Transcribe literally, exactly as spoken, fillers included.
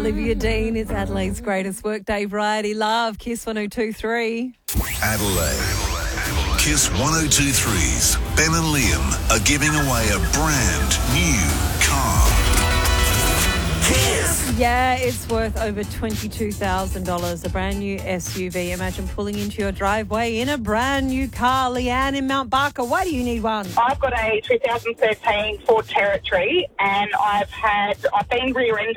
Olivia Dean is Adelaide's greatest workday variety. Love, Kiss one oh two three. Adelaide. Kiss one oh two three's Ben and Liam are giving away a brand new car. Kiss! Yeah, it's worth over twenty-two thousand dollars, a brand new S U V. Imagine pulling into your driveway in a brand new car. Leanne in Mount Barker, why do you need one? I've got a two thousand thirteen Ford Territory and I've had, I've been rear-ended